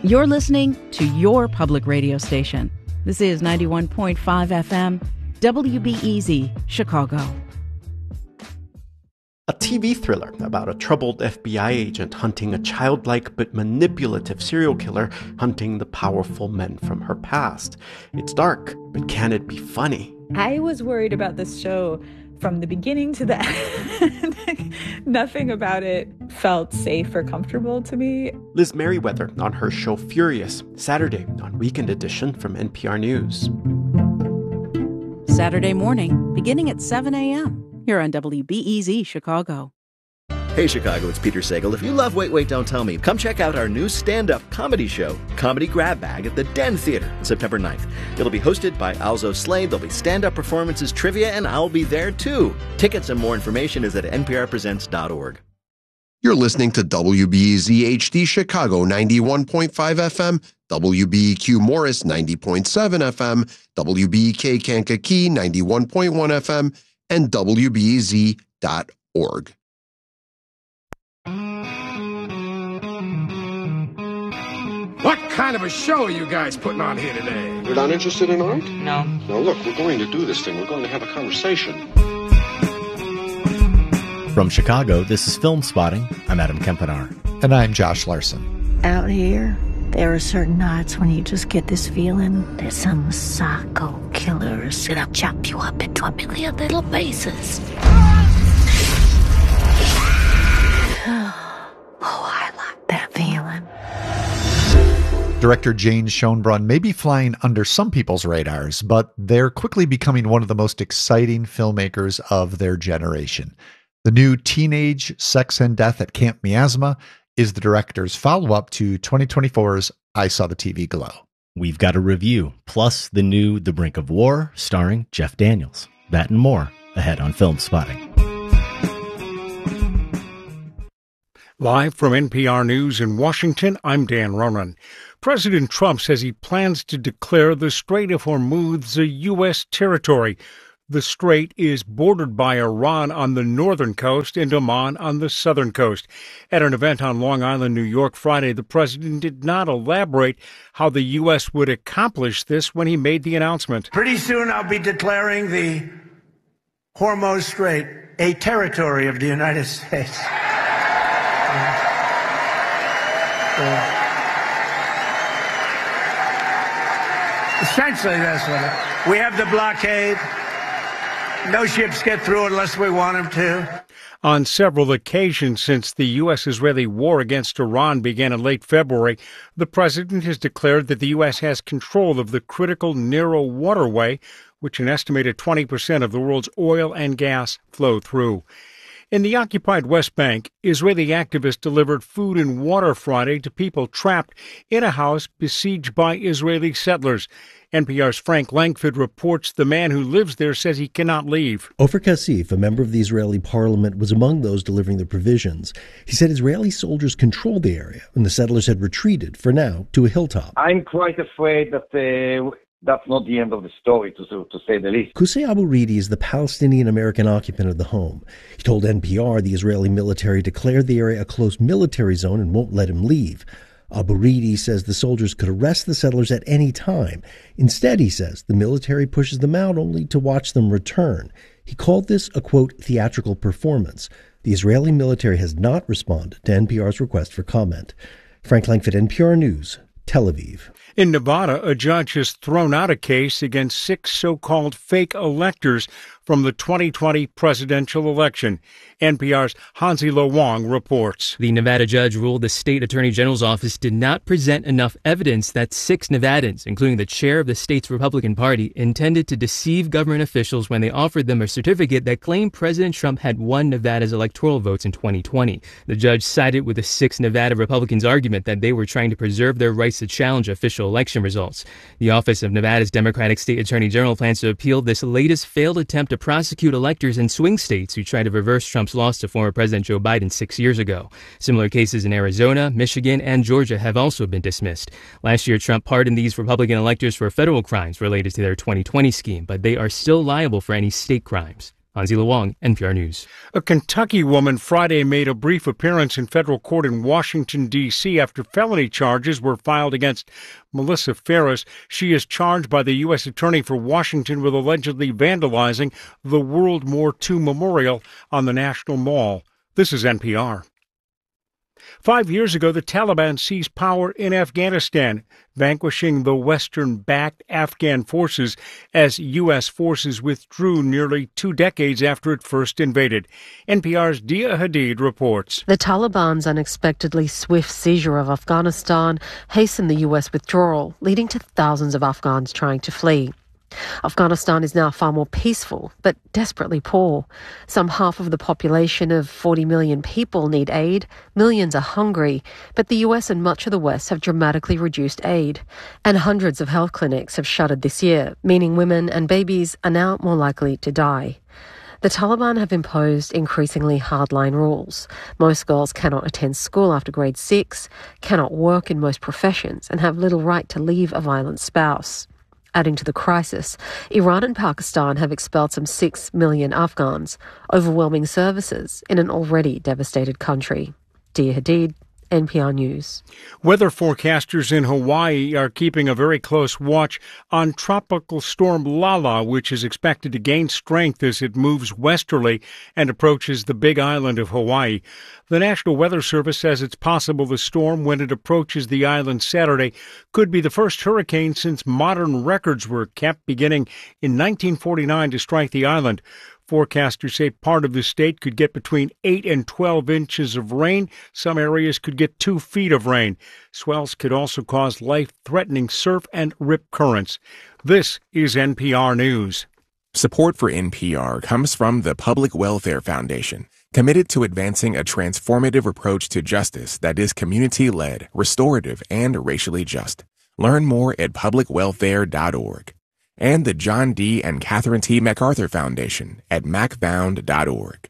You're listening to your public radio station. This is 91.5 FM, WBEZ, Chicago. A TV thriller about a troubled FBI agent hunting a childlike but manipulative serial killer hunting the powerful men from her past. It's dark, but can it be funny? I was worried about this show from the beginning to the end. Nothing about it felt safe or comfortable to me. Liz Merriweather on her show Furious, Saturday on Weekend Edition from NPR News. Saturday morning, beginning at 7 a.m. here on WBEZ Chicago. Hey Chicago, it's Peter Sagal. If you love Wait, Wait, Don't Tell Me, come check out our new stand-up comedy show, Comedy Grab Bag, at the Den Theater on September 9th. It'll be hosted by Alzo Slade, there'll be stand-up performances, trivia, and I'll be there too. Tickets and more information is at nprpresents.org. You're listening to WBEZ HD Chicago 91.5 FM, WBEQ Morris 90.7 FM, WBEK Kankakee 91.1 FM, and WBEZ.org. What kind of a show are you guys putting on here today? You're not interested in art? No. Now look, we're going to do this thing. We're going to have a conversation. From Chicago, this is Film Spotting. I'm Adam Kempenaar. And I'm Josh Larson. Out here, there are certain nights when you just get this feeling that some psycho killer is gonna chop you up into a million little pieces. Oh, I like that feeling. Director Jane Schoenbrunn may be flying under some people's radars, but they're quickly becoming one of the most exciting filmmakers of their generation. The new Teenage Sex and Death at Camp Miasma is the director's follow-up to 2024's I Saw the TV Glow. We've got a review, plus the new The Brink of War, starring Jeff Daniels. That and more, ahead on Film Spotting. Live from NPR News in Washington, I'm Dan Ronan. President Trump says he plans to declare the Strait of Hormuz a U.S. territory. The strait is bordered by Iran on the northern coast and Oman on the southern coast. At an event on Long Island, New York, Friday, the president did not elaborate how the U.S. would accomplish this when he made the announcement. Pretty soon I'll be declaring the Hormuz Strait a territory of the United States. Essentially, that's what it is. We have the blockade. No ships get through unless we want them to. On several occasions since the U.S.-Israeli war against Iran began in late February, the president has declared that the U.S. has control of the critical narrow waterway, which an estimated 20% of the world's oil and gas flow through. In the occupied West Bank, Israeli activists delivered food and water Friday to people trapped in a house besieged by Israeli settlers. NPR's Frank Langford reports the man who lives there says he cannot leave. Ofer Kassif, a member of the Israeli parliament, was among those delivering the provisions. He said Israeli soldiers controlled the area and the settlers had retreated, for now, to a hilltop. I'm quite afraid that that's not the end of the story, to say the least. Qusay Abu Ridi is the Palestinian-American occupant of the home. He told NPR the Israeli military declared the area a close military zone and won't let him leave. Abu Ridi says the soldiers could arrest the settlers at any time. Instead, he says, the military pushes them out only to watch them return. He called this a, quote, theatrical performance. The Israeli military has not responded to NPR's request for comment. Frank Langford, NPR News, Tel Aviv. In Nevada, a judge has thrown out a case against 6 so-called fake electors from the 2020 presidential election. NPR's Hansi Lo Wang reports. The Nevada judge ruled the state attorney general's office did not present enough evidence that 6 Nevadans, including the chair of the state's Republican Party, intended to deceive government officials when they offered them a certificate that claimed President Trump had won Nevada's electoral votes in 2020. The judge sided with the 6 Nevada Republicans' argument that they were trying to preserve their rights to challenge official election results. The office of Nevada's Democratic State Attorney General plans to appeal this latest failed attempt to prosecute electors in swing states who tried to reverse Trump's loss to former President Joe Biden 6 years ago. Similar cases in Arizona, Michigan, and Georgia have also been dismissed. Last year, Trump pardoned these Republican electors for federal crimes related to their 2020 scheme, but they are still liable for any state crimes. Anzila Wong, NPR News. A Kentucky woman Friday made a brief appearance in federal court in Washington, D.C. after felony charges were filed against Melissa Ferris. She is charged by the U.S. Attorney for Washington with allegedly vandalizing the World War II Memorial on the National Mall. This is NPR. 5 years ago, the Taliban seized power in Afghanistan, vanquishing the Western-backed Afghan forces as U.S. forces withdrew nearly 2 decades after it first invaded. NPR's Dia Hadid reports. The Taliban's unexpectedly swift seizure of Afghanistan hastened the U.S. withdrawal, leading to thousands of Afghans trying to flee. Afghanistan is now far more peaceful, but desperately poor. Some half of the population of 40 million people need aid. Millions are hungry, but the US and much of the West have dramatically reduced aid. And hundreds of health clinics have shuttered this year, meaning women and babies are now more likely to die. The Taliban have imposed increasingly hardline rules. Most girls cannot attend school after grade 6, cannot work in most professions, and have little right to leave a violent spouse. Adding to the crisis, Iran and Pakistan have expelled some 6 million Afghans, overwhelming services in an already devastated country. Dia Hadid, NPR News. Weather forecasters in Hawaii are keeping a very close watch on Tropical Storm Lala, which is expected to gain strength as it moves westerly and approaches the Big Island of Hawaii. The National Weather Service says it's possible the storm, when it approaches the island Saturday, could be the first hurricane since modern records were kept beginning in 1949 to strike the island. Forecasters say part of the state could get between 8 and 12 inches of rain. Some areas could get 2 feet of rain. Swells could also cause life-threatening surf and rip currents. This is NPR News. Support for NPR comes from the Public Welfare Foundation, committed to advancing a transformative approach to justice that is community-led, restorative, and racially just. Learn more at publicwelfare.org. And the John D. and Catherine T. MacArthur Foundation at macfound.org.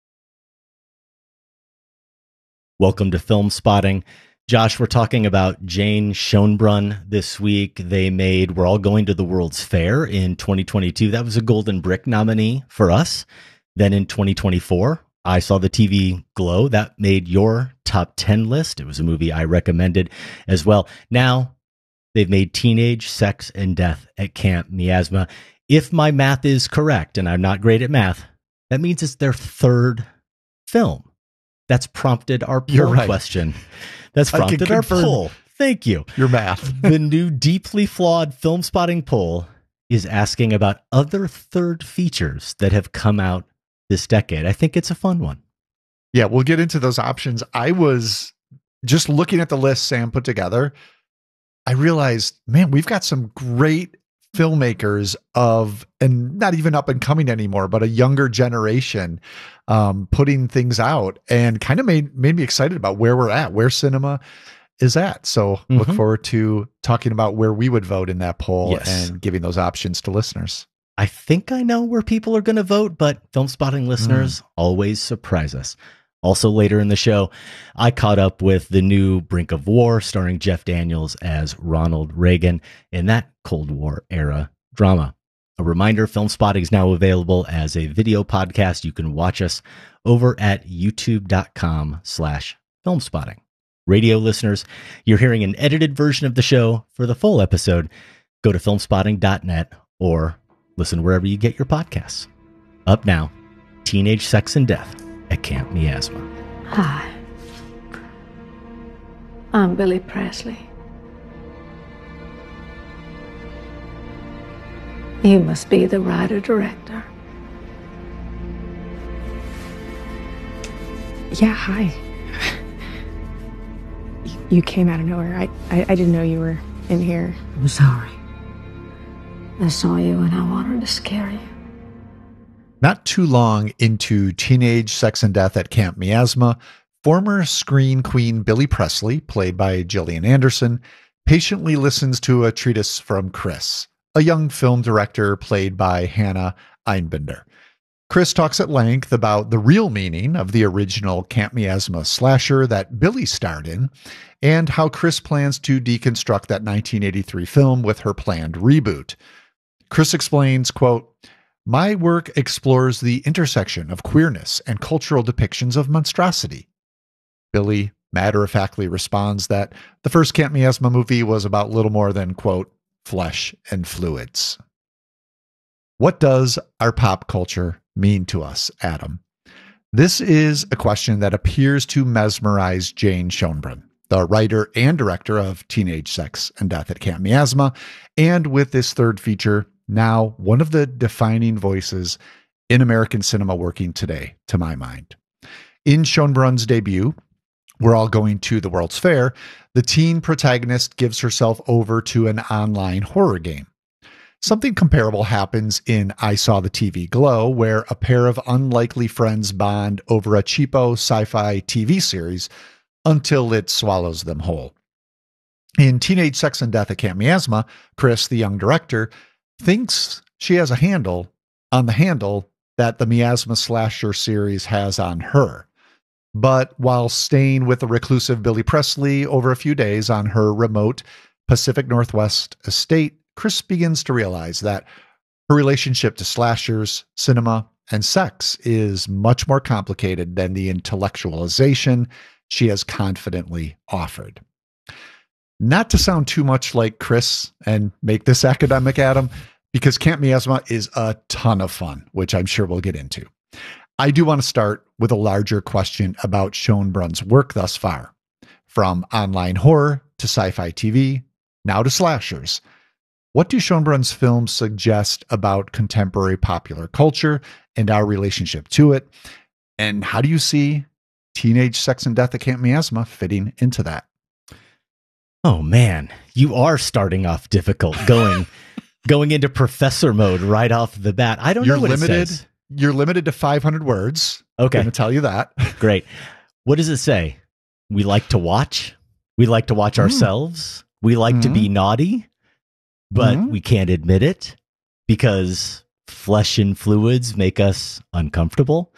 Welcome to Film Spotting. Josh, we're talking about Jane Schoenbrunn this week. They made We're All Going to the World's Fair in 2022. That was a Golden Brick nominee for us. Then in 2024, I saw the TV Glow. That made your top 10 list. It was a movie I recommended as well. Now, they've made Teenage Sex and Death at Camp Miasma. If my math is correct, and I'm not great at math, that means it's their third film. That's prompted our poll question. That's prompted our poll. Thank you. Your math. The new deeply flawed Film Spotting poll is asking about other third features that have come out this decade. I think it's a fun one. Yeah, we'll get into those options. I was just looking at the list Sam put together. I realized, man, we've got some great filmmakers and not even up and coming anymore, but a younger generation putting things out, and kind of made me excited about where we're at, where cinema is at. So look forward to talking about where we would vote in that poll and giving those options to listeners. I think I know where people are going to vote, but Film Spotting listeners always surprise us. Also later in the show, I caught up with the new Brink of War, starring Jeff Daniels as Ronald Reagan in that Cold War era drama. A reminder, Film Spotting is now available as a video podcast. You can watch us over at youtube.com/filmspotting. Radio listeners, you're hearing an edited version of the show. For the full episode, go to filmspotting.net or listen wherever you get your podcasts. Up now, Teenage Sex and Death at Camp Miasma. Hi, I'm Billy Presley. You must be the writer-director. Yeah, hi. You came out of nowhere. I didn't know you were in here. I'm sorry. I saw you and I wanted to scare you. Not too long into Teenage Sex and Death at Camp Miasma, former screen queen Billy Presley, played by Gillian Anderson, patiently listens to a treatise from Chris, a young film director played by Hannah Einbinder. Chris talks at length about the real meaning of the original Camp Miasma slasher that Billy starred in, and how Chris plans to deconstruct that 1983 film with her planned reboot. Chris explains, quote, My work explores the intersection of queerness and cultural depictions of monstrosity. Billy matter-of-factly responds that the first Camp Miasma movie was about little more than, quote, flesh and fluids. What does our pop culture mean to us, Adam? This is a question that appears to mesmerize Jane Schoenbrunn, the writer and director of Teenage Sex and Death at Camp Miasma, and with this third feature, now one of the defining voices in American cinema working today, to my mind. In Schoenbrunn's debut, We're All Going to the World's Fair, the teen protagonist gives herself over to an online horror game. Something comparable happens in I Saw the TV Glow, where a pair of unlikely friends bond over a cheapo sci-fi TV series until it swallows them whole. In Teenage Sex and Death at Camp Miasma, Chris, the young director, thinks she has a handle on the handle that the Miasma slasher series has on her. But while staying with the reclusive Billy Presley over a few days on her remote Pacific Northwest estate, Chris begins to realize that her relationship to slashers, cinema, and sex is much more complicated than the intellectualization she has confidently offered. Not to sound too much like Chris and make this academic, Adam, because Camp Miasma is a ton of fun, which I'm sure we'll get into. I do want to start with a larger question about Schoenbrunn's work thus far. From online horror to sci-fi TV, now to slashers. What do Schoenbrunn's films suggest about contemporary popular culture and our relationship to it? And how do you see Teenage Sex and Death at Camp Miasma fitting into that? Oh man, you are starting off difficult, going into professor mode right off the bat. I don't know what it says. You're limited to 500 words. Okay. I'm going to tell you that. Great. What does it say? We like to watch. We like to watch ourselves. We like to be naughty, but we can't admit it because flesh and fluids make us uncomfortable.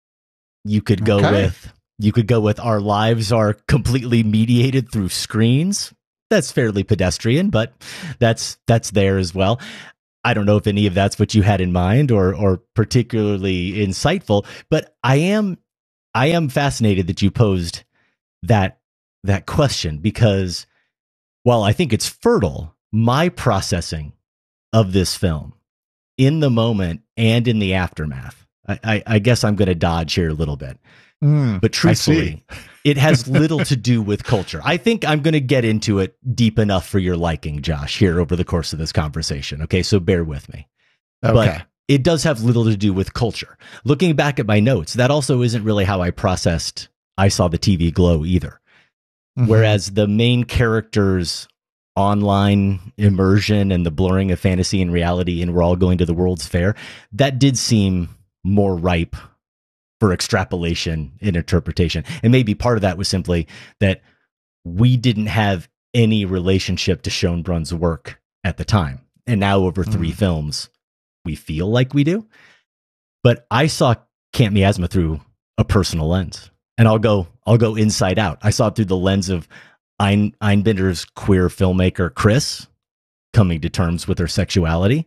You could go with our lives are completely mediated through screens. That's fairly pedestrian, but that's there as well. I don't know if any of that's what you had in mind or particularly insightful, but I am fascinated that you posed that question because while I think it's fertile, my processing of this film in the moment and in the aftermath, I guess I'm going to dodge here a little bit. But truthfully, it has little to do with culture. I think I'm going to get into it deep enough for your liking, Josh, here over the course of this conversation. Okay, so bear with me. Okay. But it does have little to do with culture. Looking back at my notes, that also isn't really how I processed I Saw the TV Glow either. Whereas the main character's online immersion and the blurring of fantasy and reality and We're All Going to the World's Fair, that did seem more ripe for extrapolation and interpretation. And maybe part of that was simply that we didn't have any relationship to Schoenbrunn's work at the time. And now over 3 films, we feel like we do. But I saw Camp Miasma through a personal lens. And I'll go inside out. I saw it through the lens of Einbinder's queer filmmaker, Chris, coming to terms with her sexuality.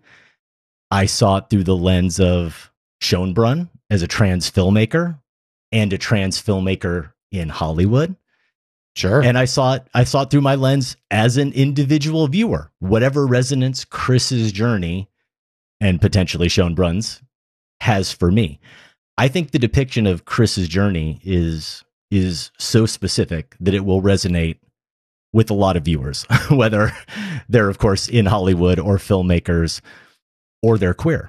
I saw it through the lens of Schoenbrunn as a trans filmmaker and a trans filmmaker in Hollywood. Sure. And I saw it through my lens as an individual viewer. Whatever resonance Chris's journey and potentially Schoenbrunn's has for me. I think the depiction of Chris's journey is so specific that it will resonate with a lot of viewers, whether they're, of course, in Hollywood or filmmakers or they're queer.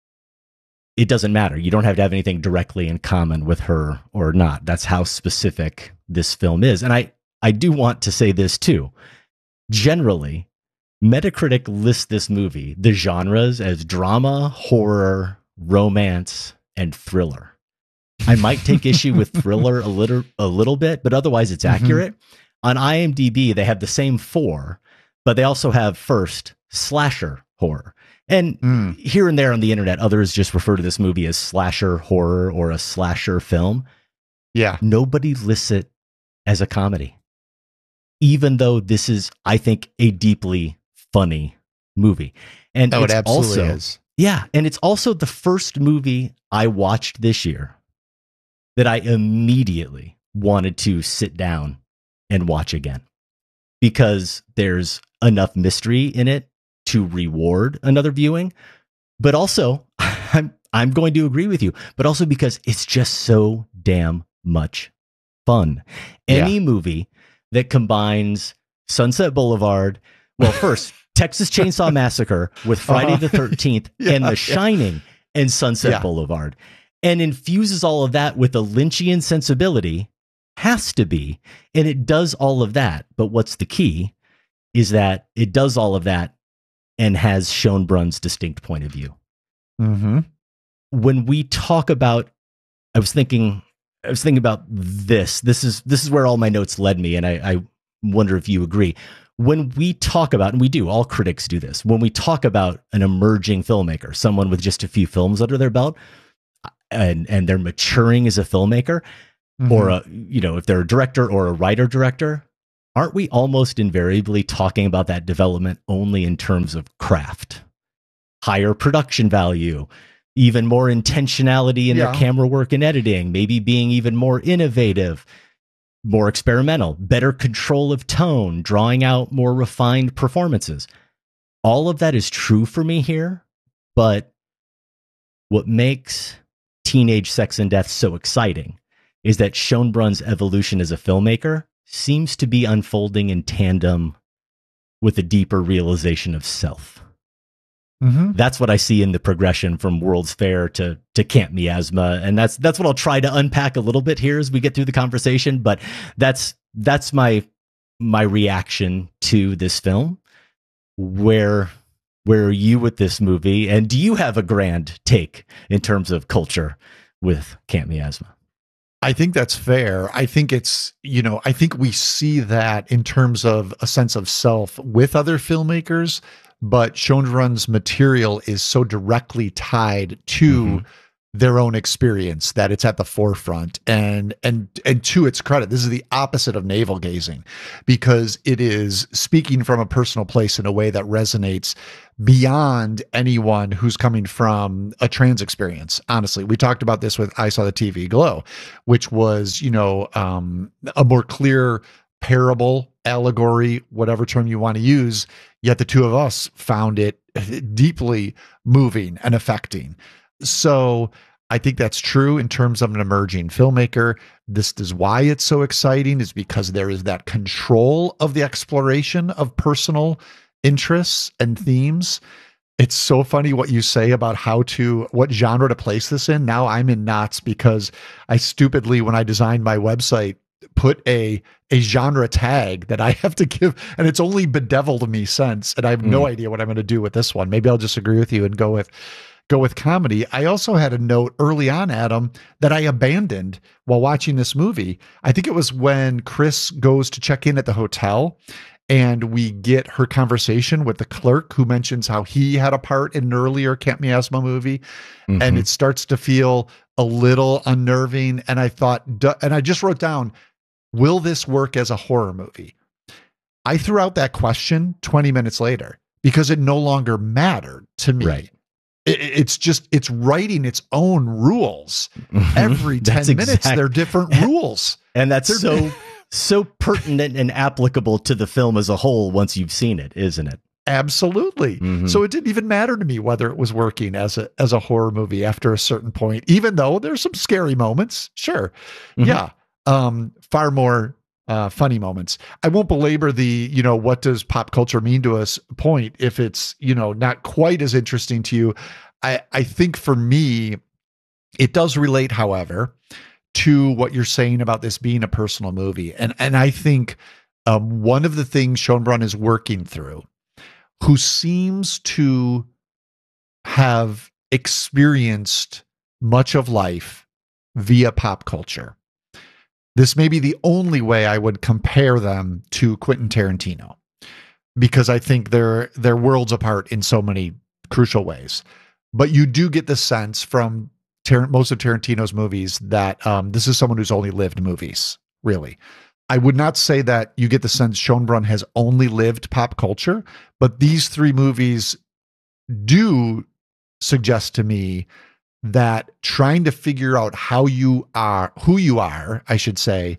It doesn't matter. You don't have to have anything directly in common with her or not. That's how specific this film is. And I do want to say this too. Generally, Metacritic lists this movie, the genres, as drama, horror, romance, and thriller. I might take issue with thriller a little bit, but otherwise it's accurate. On IMDb, they have the same 4, but they also have first slasher horror. And here and there on the internet, others just refer to this movie as slasher horror or a slasher film. Yeah. Nobody lists it as a comedy, even though this is, I think, a deeply funny movie. And it it's absolutely also, is. Yeah, and it's also the first movie I watched this year that I immediately wanted to sit down and watch again, because there's enough mystery in it to reward another viewing. But also, I'm going to agree with you, but also because it's just so damn much fun. Any movie that combines Sunset Boulevard, well, first, Texas Chainsaw Massacre with Friday the 13th and The Shining and Sunset Boulevard, and infuses all of that with a Lynchian sensibility, has to be. And it does all of that. But what's the key is that it does all of that and has Schoenbrun's distinct point of view. Mm-hmm. When we talk about, I was thinking about this. This is where all my notes led me, and I wonder if you agree. When we talk about, and we do, all critics do this, when we talk about an emerging filmmaker, someone with just a few films under their belt, and they're maturing as a filmmaker, or if they're a director or a writer-director, aren't we almost invariably talking about that development only in terms of craft? Higher production value, even more intentionality in their camera work and editing, maybe being even more innovative, more experimental, better control of tone, drawing out more refined performances. All of that is true for me here, but what makes Teenage Sex and Death so exciting is that Schoenbrun's evolution as a filmmaker seems to be unfolding in tandem with a deeper realization of self. Mm-hmm. That's what I see in the progression from World's Fair to Camp Miasma, and that's what I'll try to unpack a little bit here as we get through the conversation. But that's my reaction to this film. Where are you with this movie, and do you have a grand take in terms of culture with Camp Miasma? I think that's fair. I think it's, I think we see that in terms of a sense of self with other filmmakers, but Schoenbrun's material is so directly tied to their own experience that it's at the forefront. And to its credit, this is the opposite of navel gazing, because it is speaking from a personal place in a way that resonates beyond anyone who's coming from a trans experience. Honestly, we talked about this with I Saw the TV Glow, which was, a more clear parable, allegory, whatever term you want to use, yet the two of us found it deeply moving and affecting. So I think that's true in terms of an emerging filmmaker. This is why it's so exciting, is because there is that control of the exploration of personal interests and themes. It's so funny what you say about what genre to place this in. Now I'm in knots because I stupidly, when I designed my website, put a genre tag that I have to give, and it's only bedeviled me since, and I have no idea what I'm going to do with this one. Maybe I'll just agree with you and go with comedy. I also had a note early on, Adam, that I abandoned while watching this movie. I think it was when Chris goes to check in at the hotel, and we get her conversation with the clerk who mentions how he had a part in an earlier Camp Miasma movie. And it starts to feel a little unnerving. And I thought, and I just wrote down, will this work as a horror movie? I threw out that question 20 minutes later because it no longer mattered to me. Right. It's writing its own rules. Every 10 minutes, they're different rules. And that's so pertinent and applicable to the film as a whole once you've seen it, isn't it? Absolutely. So it didn't even matter to me whether it was working as a horror movie after a certain point, even though there's some scary moments. Sure. Yeah. Far more funny moments. I won't belabor the, what does pop culture mean to us point if it's, not quite as interesting to you. I think for me, it does relate, however, to what you're saying about this being a personal movie. And I think one of the things Schoenbrun is working through, who seems to have experienced much of life via pop culture. This may be the only way I would compare them to Quentin Tarantino, because I think they're worlds apart in so many crucial ways. But you do get the sense from most of Tarantino's movies that this is someone who's only lived movies, really. I would not say that you get the sense Schoenbrun has only lived pop culture, but these three movies do suggests to me that trying to figure out who you are, I should say,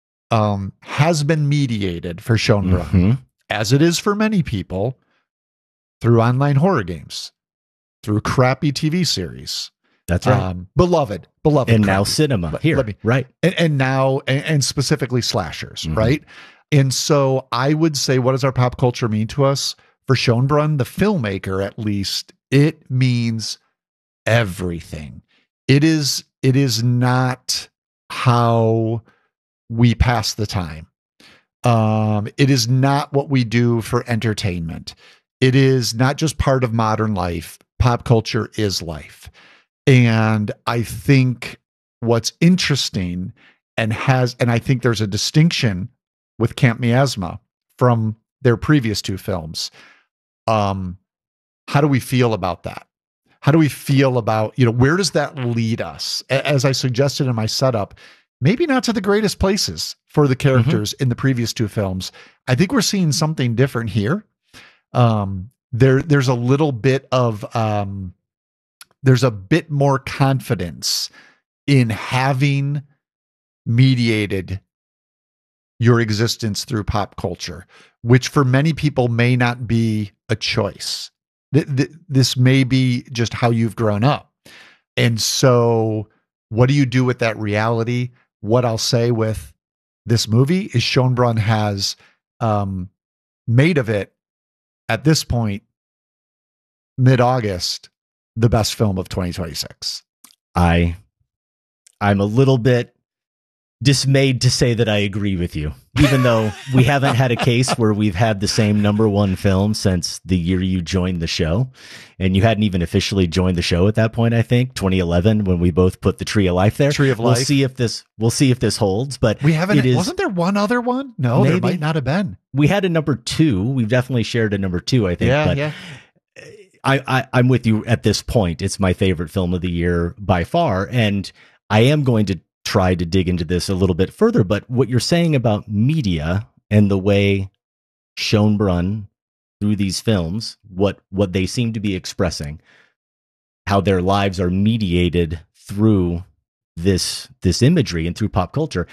has been mediated for Schönbrunn, as it is for many people, through online horror games, through crappy TV series. That's right. Beloved. And crappy. now cinema here, right. And now, and specifically slashers, right? And so I would say, what does our pop culture mean to us? For Schönbrunn, the filmmaker, at least, it means everything. It is not how we pass the time. It is not what we do for entertainment. It is not just part of modern life. Pop culture is life. And I think what's interesting and I think there's a distinction with Camp Miasma from their previous two films. How do we feel about that? How do we feel about, where does that lead us? As I suggested in my setup, maybe not to the greatest places for the characters in the previous two films. I think we're seeing something different here. There's a little bit of, there's a bit more confidence in having mediated your existence through pop culture, which for many people may not be a choice. This may be just how you've grown up. And so what do you do with that reality? What I'll say with this movie is Schönbrunn has made of it, at this point, mid-August, the best film of 2026. I'm a little bit dismayed to say that I agree with you, even though we haven't had a case where we've had the same number one film since the year you joined the show, and you hadn't even officially joined the show at that point. I think 2011 when we both put the Tree of Life there. Tree of Life. We'll see if this holds. But we haven't. Wasn't there one other one? No, maybe. There might not have been. We had a number two. We've definitely shared a number two. I think. Yeah. I'm with you at this point. It's my favorite film of the year by far, and I am going to try to dig into this a little bit further. But what you're saying about media and the way Schönbrunn, through these films, what they seem to be expressing, how their lives are mediated through this imagery and through pop culture,